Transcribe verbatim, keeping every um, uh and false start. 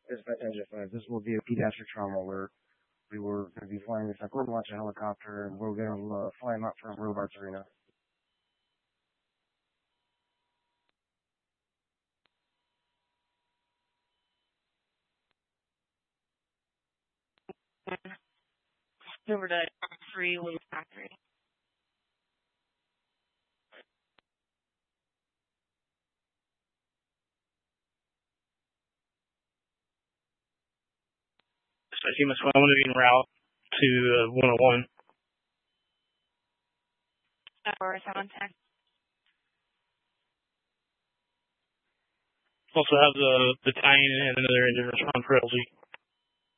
Dispatch Engine five. This will be a pediatric trauma alert. We were going to be flying this Gordon launch a helicopter, and we're going to uh, fly him out from Robarts Arena. Over to three, Williams Factory. I see my swell moving route to uh, one oh one. Or contact. Also have the, the tie-in and another engine response for L G.